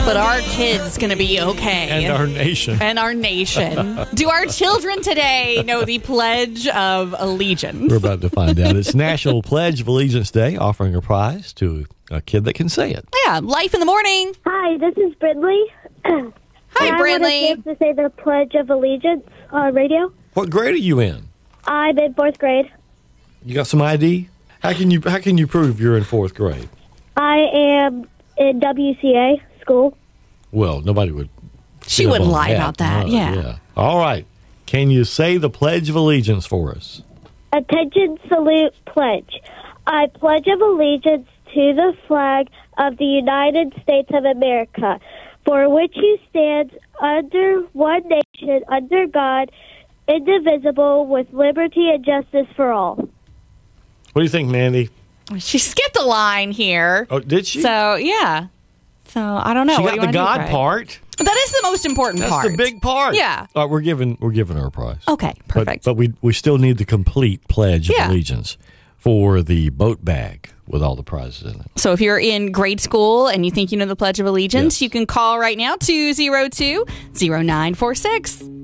But our kids going to be okay. And our nation. And our nation. Do our children today know the Pledge of Allegiance? We're about to find out. It's National Pledge of Allegiance Day, offering a prize to a kid that can say it. Yeah, Life in the Morning. Hi, this is Bridley. Hi, I Bradley. want to say the Pledge of Allegiance on radio. What grade are you in? I'm in 4th grade. You got some ID? How can you prove you're in 4th grade? I am in WCA school. Well, nobody would. She wouldn't lie about that. Yeah. All right. Can you say the Pledge of Allegiance for us? Attention, salute, pledge. I pledge of allegiance to the flag of the United States of America, for which he stands under one nation, under God, indivisible, with liberty and justice for all. What do you think, Mandy? She skipped a line here. Oh, did she? So, yeah. So, I don't know. She What do got you the wanna God do, Craig? part. That is the most important That's part. the big part. Yeah. All right, we're giving her a prize. Okay, perfect. But we still need the complete Pledge of Yeah. Allegiance for the boat bag with all the prizes in it. So if you're in grade school and you think you know the Pledge of Allegiance, Yes. you can call right now, 202-0946.